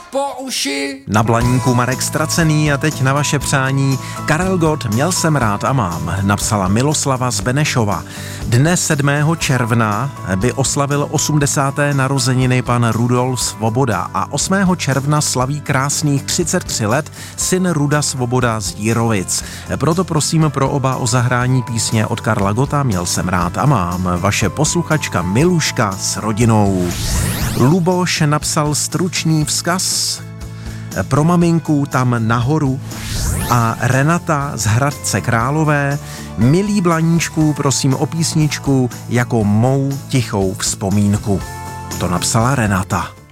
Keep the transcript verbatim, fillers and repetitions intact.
po uši. Na Blaníku Marek Stracený a teď na vaše přání. Karel Gott, měl jsem rád a mám, napsala Miloslava z Benešova. Dne sedmého června by oslavil osmdesáté narozeniny pan Rudolf Svoboda a osmého června slaví krásných třicet tři let syn Ruda Svoboda z Jírovic. Proto prosím pro oba o zahrání písně od Karla Gotta Měl jsem rád a mám. Vaše posluchačka Miluška s rodinou. Luboš napsal stručný vzkaz pro maminku tam nahoru a Renata z Hradce Králové. Milí Blaníčku, prosím o písničku Jako mou tichou vzpomínku. To napsala Renata.